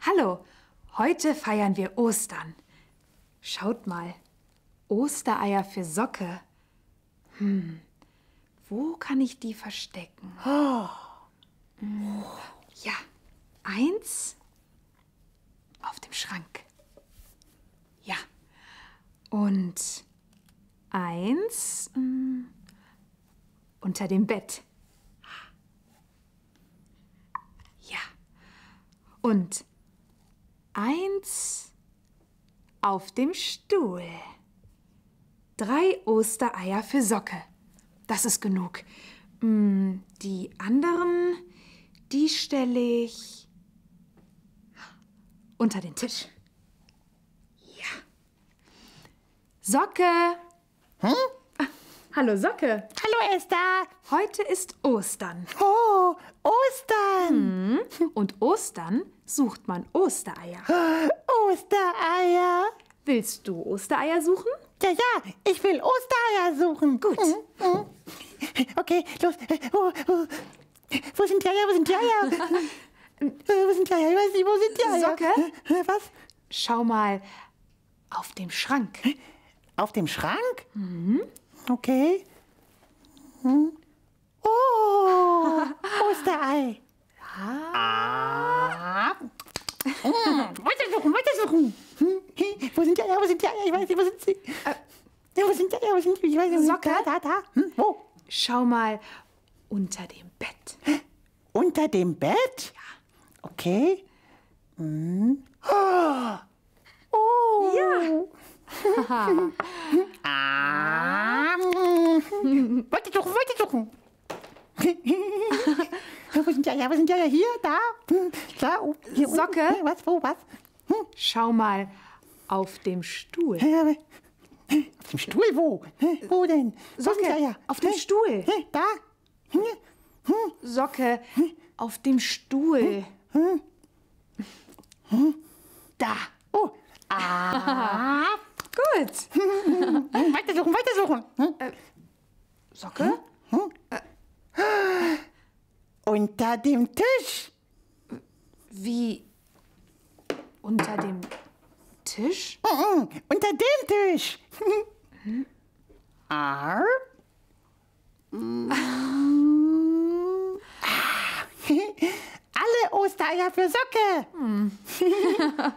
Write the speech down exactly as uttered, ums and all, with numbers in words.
Hallo, heute feiern wir Ostern. Schaut mal, Ostereier für Socke. Hm, wo kann ich die verstecken? Oh. Hm, ja, eins auf dem Schrank. Ja, und eins hm, unter dem Bett. Ja, und eins auf dem Stuhl. Drei Ostereier für Socke. Das ist genug. Die anderen, die stelle ich unter den Tisch. Ja. Socke. Hm? Hallo Socke. Hallo Esther. Heute ist Ostern. Oh, Ostern. Hm. Und Ostern sucht man Ostereier. Ostereier. Willst du Ostereier suchen? Ja, ja, ich will Ostereier suchen. Gut. Mhm, mhm. Okay, los. Wo, wo, wo sind die Eier? Wo sind die Eier? Wo sind die Eier? Ich weiß nicht, wo sind die Eier? Socke? Was? Schau mal auf dem Schrank. Auf dem Schrank? Mhm. Okay. Hm. Oh, Osterei. Ah. Mm. Weitersuchen, weitersuchen. Hm. Wo sind die Eier? Wo sind die Eier? Ich weiß nicht, wo sind sie? Äh. Ja, wo sind die Eier? Wo sind die? Ich weiß nicht. Socke? Da, da, da. Hm. Wo? Schau mal unter dem Bett. Unter dem Bett? Ja. Okay. Hm. Oh. Oh. Ja. Ah. Weitersuchen, weitersuchen. Wo sind die Eier? Wo sind die Eier? Hier, da, da, oh, hier Socke? unten. Was, wo, was? Hm. Schau mal auf dem Stuhl. Auf dem Stuhl, wo? Wo denn? Socke, wo sind die Eier? auf dem Stuhl. Da? Socke, auf dem Stuhl. Da. Oh. Ah. Gut. Weitersuchen, weitersuchen. Äh, Socke? Hm? Äh. Unter dem Tisch. Wie? Unter dem Tisch? Mm-mm. Unter dem Tisch. Hm? Ah. Mm. Alle Ostereier für Socke. Hm.